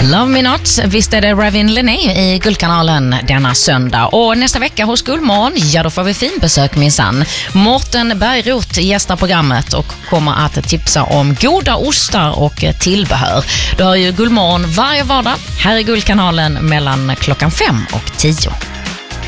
Love Me Not, visst är det Ravin Lené i Guldkanalen denna söndag. Och nästa vecka hos Guldmorgon, ja då får vi fin besök minsann. Mårten Bergroth gästar programmet och kommer att tipsa om goda ostar och tillbehör. Du har ju Guldmorgon varje vardag här i Guldkanalen mellan klockan 5 och 10.